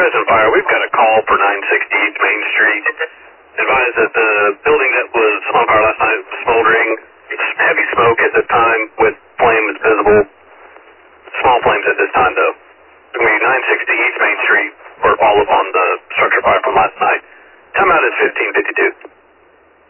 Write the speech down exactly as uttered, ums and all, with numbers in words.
Crescent Fire, we've got a call for nine sixty-eight Main Street. Advise that the building